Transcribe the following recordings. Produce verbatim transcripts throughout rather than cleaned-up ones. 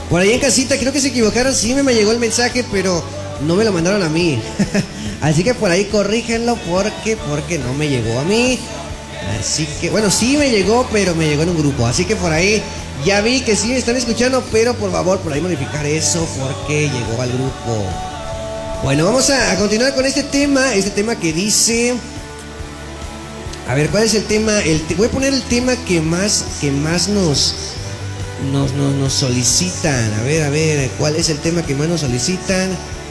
Por ahí en casita, creo que se equivocaron. Sí me, me llegó el mensaje, pero no me lo mandaron a mí. Así que por ahí corrígenlo porque, porque no me llegó a mí. Así que, bueno, sí me llegó, pero me llegó en un grupo. Así que por ahí ya vi que sí me están escuchando, pero por favor, por ahí modificar eso porque llegó al grupo. Bueno, vamos a, a continuar con este tema. Este tema que dice... A ver, ¿cuál es el tema? El, voy a poner el tema que más, que más nos, nos, nos, nos solicitan. A ver, a ver, ¿cuál es el tema que más nos solicitan?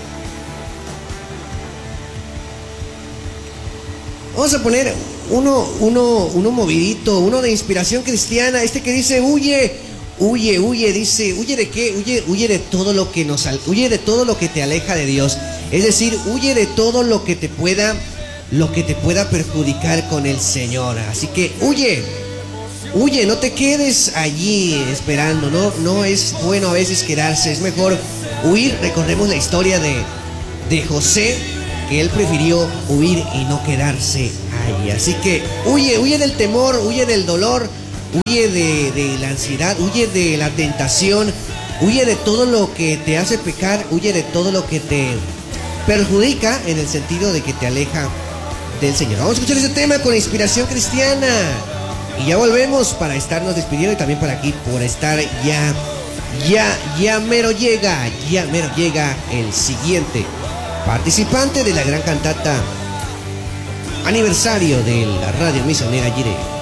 Vamos a poner uno, uno, uno movidito, uno de inspiración cristiana. Este que dice, huye, huye, huye, dice, ¿huye de qué? Huye, huye de todo lo que nos, huye de todo lo que te aleja de Dios. Es decir, huye de todo lo que te pueda... lo que te pueda perjudicar con el Señor. Así que huye, huye, no te quedes allí esperando. No, no es bueno a veces quedarse, es mejor huir. Recordemos la historia de, de José, que él prefirió huir y no quedarse allí. Así que huye, huye del temor, huye del dolor, huye de, de la ansiedad, huye de la tentación, huye de todo lo que te hace pecar, huye de todo lo que te perjudica en el sentido de que te aleja del Señor. Vamos a escuchar ese tema con inspiración cristiana y ya volvemos para estarnos despidiendo y también para aquí por estar ya, ya, ya mero llega, ya mero llega el siguiente participante de la gran cantata aniversario de la Radio Misionera Jireh.